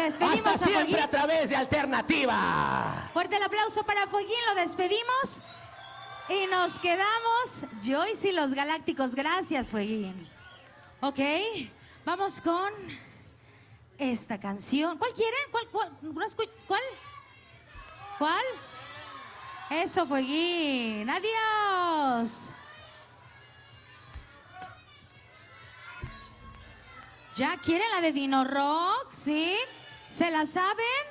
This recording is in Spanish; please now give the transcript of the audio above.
despedimos. Hasta siempre Fueguín. a través de Alternativa. Fuerte el aplauso para Fueguín, lo despedimos. Y nos quedamos Joyce y los Galácticos. Gracias, Fueguín. Ok, vamos con esta canción. ¿Cuál quieren? ¿Cuál? ¿Cuál? Eso, Fueguín. Adiós. ¿Ya quieren la de Dino Rock? ¿Sí? ¿Se la saben?